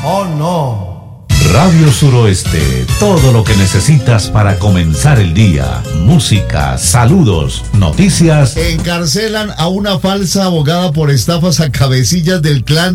Oh, no. Radio Suroeste, todo lo que necesitas para comenzar el día. Música, saludos, noticias. Encarcelan a una falsa abogada por estafas a cabecillas del clan